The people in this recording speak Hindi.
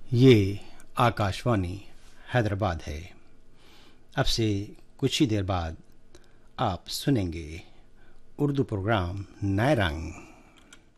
ये आकाशवाणी हैदराबाद है। अब से कुछ ही देर बाद आप सुनेंगे उर्दू प्रोग्राम नए रंग।